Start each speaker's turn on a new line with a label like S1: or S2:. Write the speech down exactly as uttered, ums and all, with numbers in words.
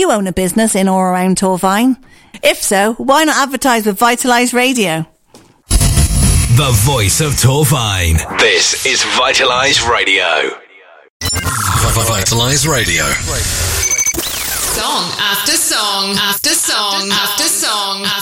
S1: you own a business in or around Torvine? If so, why not advertise with Vitalise Radio?
S2: The voice of Torvine. This is Vitalise Radio. Vitalise Radio.
S3: Song after song after song after song after